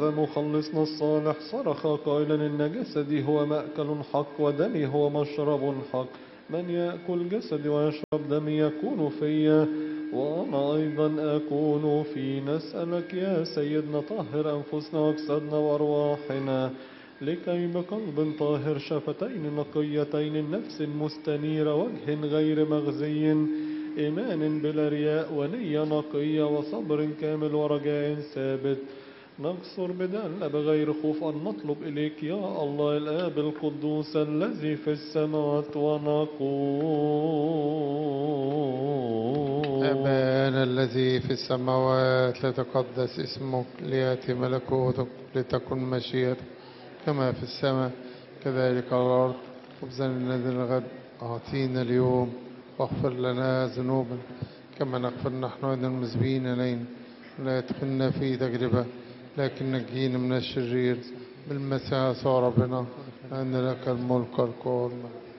هذا مخلصنا الصالح صرخ قائلا إن جسدي هو مأكل حق ودمي هو مشرب حق، من يأكل جسدي ويشرب دمي يكون فيا وأنا أيضا أكون في. نسألك يا سيدنا طهر أنفسنا وأجسادنا وأرواحنا لكي بقلب طاهر، شفتين نقيتين، نفس مستنيرة، وجه غير مغزي، إيمان بلا رياء، ونية نقية، وصبر كامل، ورجاء ثابت، نقصر بدالنا بغير خوف أن نطلب إليك يا الله الآب القدوس الذي في السماوات ونقول أبانا الذي في السماوات لتقدس اسمك، ليأتي ملكوتك، لتكن مشيئتك كما في السماء كذلك على الأرض. خبزنا الذي الغد أعطينا اليوم، واغفر لنا ذنوبنا كما نغفر نحن أيضا المذنبين إلينا، لا يدخلنا في تجربة لكن نجينا من الشرير، بالمسيح يسوع ربنا، لأن لك الملك والقوة والمجد.